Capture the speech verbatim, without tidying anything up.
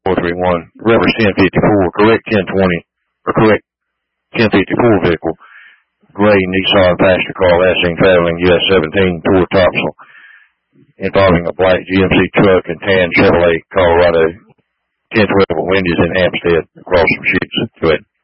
four three one. Reference ten fifty-four, correct ten twenty, or correct ten fifty-four vehicle. Gray Nissan passenger car last seen traveling U S seventeen toward Topsail, involving a black G M C truck and tan Chevrolet Colorado ten twelve at Wendy's in Hampstead across from Sheets. Go ahead.